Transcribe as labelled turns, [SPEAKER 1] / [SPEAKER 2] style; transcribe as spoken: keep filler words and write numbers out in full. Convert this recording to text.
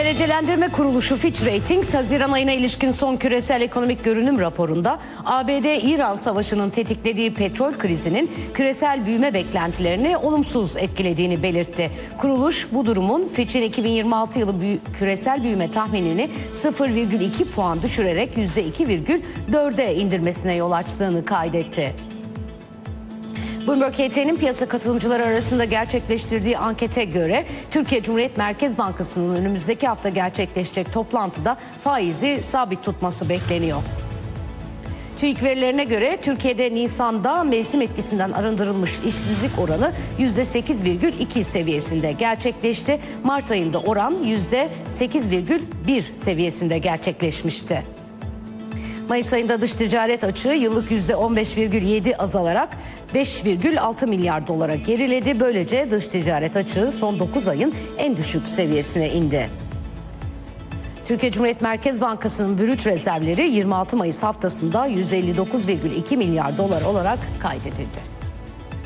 [SPEAKER 1] Derecelendirme Kuruluşu Fitch Ratings, Haziran ayına ilişkin son küresel ekonomik görünüm raporunda A B D-İran savaşının tetiklediği petrol krizinin küresel büyüme beklentilerini olumsuz etkilediğini belirtti. Kuruluş bu durumun Fitch'in iki bin yirmi altı yılı büyü küresel büyüme tahminini sıfır virgül iki puan düşürerek yüzde iki virgül dörde indirmesine yol açtığını kaydetti. Bloomberg H T'nin piyasa katılımcıları arasında gerçekleştirdiği ankete göre Türkiye Cumhuriyet Merkez Bankası'nın önümüzdeki hafta gerçekleşecek toplantıda faizi sabit tutması bekleniyor. TÜİK verilerine göre Türkiye'de Nisan'da mevsim etkisinden arındırılmış işsizlik oranı yüzde sekiz virgül iki seviyesinde gerçekleşti. Mart ayında oran yüzde sekiz virgül bir seviyesinde gerçekleşmişti. Mayıs ayında dış ticaret açığı yıllık yüzde on beş virgül yedi azalarak beş virgül altı milyar dolara geriledi. Böylece dış ticaret açığı son dokuz ayın en düşük seviyesine indi. Türkiye Cumhuriyet Merkez Bankası'nın brüt rezervleri yirmi altı Mayıs haftasında yüz elli dokuz virgül iki milyar dolar olarak kaydedildi.